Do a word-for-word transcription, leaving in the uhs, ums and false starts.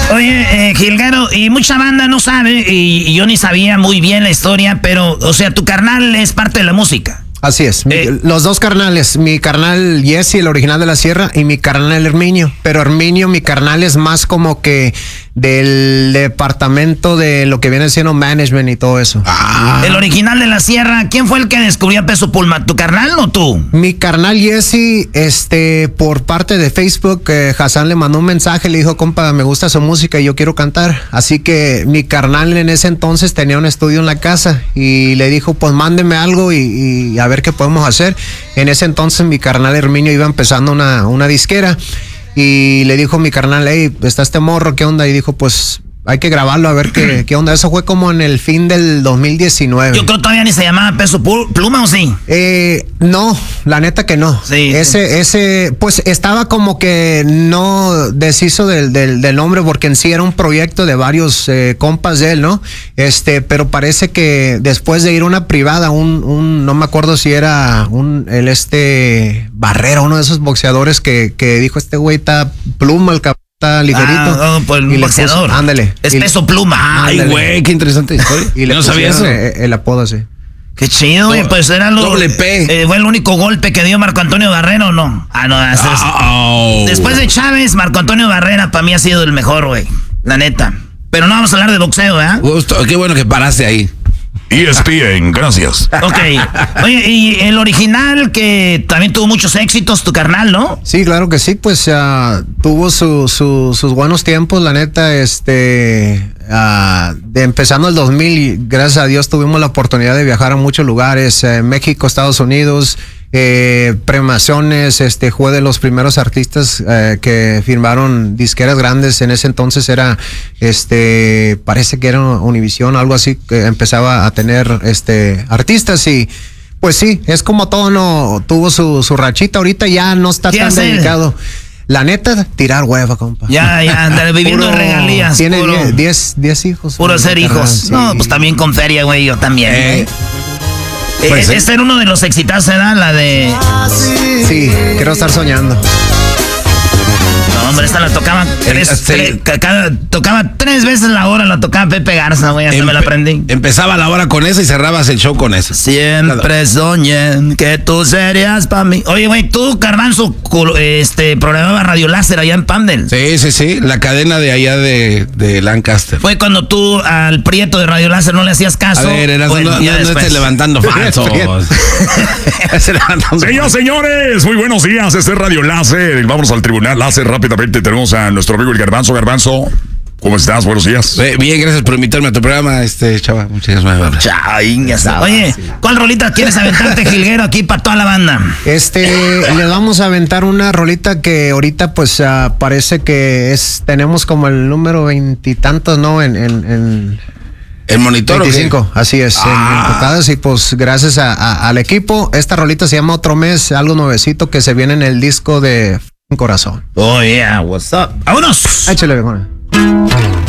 Oye, eh, Jilguero, y mucha banda no sabe, y, y yo ni sabía muy bien la historia, pero, o sea, tu carnal es parte de la música. Así es, mi, Eh, los dos carnales, mi carnal Jesse, el original de la Sierra, y mi carnal Herminio, pero Herminio, mi carnal es más como que del departamento de lo que viene siendo management y todo eso. Ah. El original de la Sierra, ¿quién fue el que descubrió a Peso Pluma? ¿Tu carnal o tú? Mi carnal Jesse, este, por parte de Facebook, eh, Hassan le mandó un mensaje, le dijo, compa, me gusta su música y yo quiero cantar. Así que mi carnal en ese entonces tenía un estudio en la casa y le dijo, pues mándeme algo y, y a ver qué podemos hacer. En ese entonces mi carnal Herminio iba empezando una, una disquera y le dijo mi carnal, hey, está este morro, ¿qué onda? Y dijo, pues hay que grabarlo a ver qué, qué onda. Eso fue como en el fin del dos mil diecinueve. Yo creo que todavía ni se llamaba Peso Pluma, ¿o sí? Eh, no, la neta que no. Sí. Ese, ese, pues estaba como que no deshizo del, del, del nombre porque en sí era un proyecto de varios eh, compas de él, ¿no? Este, pero parece que después de ir a una privada, un, un, no me acuerdo si era un, el este Barrera, uno de esos boxeadores que, que dijo este güey está Pluma, el cabrón. Está ligerito. Ah, no, pues el boxeador. Ándale. Es Peso Pluma. Ay, güey, qué interesante historia. Y le no sabía eso. El, el apodo así. Qué chido, güey. Pues era lo. Doble P. Eh, fue el único golpe que dio Marco Antonio Barrera, ¿no? Ah, no. Es, Oh. Después de Chávez, Marco Antonio Barrera para mí ha sido el mejor, güey. La neta. Pero no vamos a hablar de boxeo, ¿eh? Gusto, qué bueno que paraste ahí. E S P N, gracias. Ok. Oye, y el original que también tuvo muchos éxitos, tu carnal, ¿no? Sí, claro que sí, pues uh, tuvo su, su, sus buenos tiempos, la neta, este, uh, de empezando el dos mil, gracias a Dios tuvimos la oportunidad de viajar a muchos lugares, eh, México, Estados Unidos, eh, premiaciones, este, fue de los primeros artistas eh, que firmaron disqueras grandes. En ese entonces era, este, parece que era Univision, algo así, que empezaba a tener, este, artistas y pues sí, es como todo, no, tuvo su, su rachita, ahorita ya no está tan hace? dedicado. La neta, tirar hueva, compa. Ya, ya, andar viviendo Puro, de regalías. Tiene puro, diez hijos. Puro ser hijos. Sí. No, pues también con feria, güey, yo también. Eh, Eh, pues, este era uno de los exitazos, ¿verdad? La de... Sí, quiero estar soñando. No, hombre, esta la tocaba tres, sí. tres- ca- cada, tocaba tres veces la hora, la tocaba Pepe Garza, güey, hasta me la empe- aprendí. Empezaba la hora con eso y cerrabas el show con eso. Siempre soñé que tú serías para mí. Oye, güey, tú, Garbanzo, col- este, programaba Radio Láser allá en Pandel. Sí, sí, sí. La cadena de allá de, de Lancaster. Fue cuando tú al Prieto de Radio Láser no le hacías caso. A ver, Erasmo, Bueno, no, ya no, no después. estés levantando falsos. Estés levantando Señoras, señores, muy buenos días. Este es Radio Láser. Vamos al Tribunal Láser rápidamente. Tenemos a nuestro amigo el Garbanzo. Garbanzo, ¿cómo estás? Buenos días. Eh, Bien, gracias por invitarme a tu programa, este chava. Muchas gracias. Chao, ingas. Oye, ¿cuál rolita quieres aventarte, Jilguero, aquí para toda la banda? Este, le vamos a aventar una rolita que ahorita pues uh, parece que es, tenemos como el número veintitantos, ¿no? En, en, en ¿El monitor veinticinco, o qué? así es, en- Ah. en tocadas y pues gracias a, a- al equipo. Esta rolita se llama Otro Mes, algo nuevecito que se viene en el disco de Corazón. Oh, yeah, what's up? ¡Vámonos! Échale, viejona.